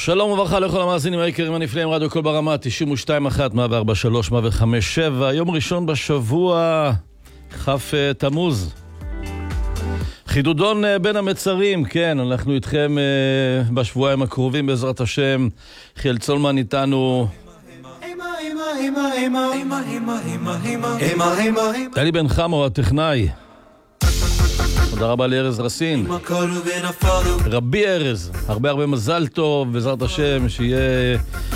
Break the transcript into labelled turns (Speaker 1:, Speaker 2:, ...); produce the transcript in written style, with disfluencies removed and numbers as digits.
Speaker 1: שלום וברכה לכל המאזינים היקרים הנפלאים, רדיו קול ברמה 92.1 104.3 105.7. יום ראשון בשבוע, כ' תמוז, חידודון בין המצרים. כן, אנחנו איתכם בשבועיים הקרובים בעזרת השם. חיאל צולמן איתנו, דני בן חמו הטכנאי, תודה רבה לארז רסין, רבי ארז, הרבה מזל טוב בעזרת השם, שיהיה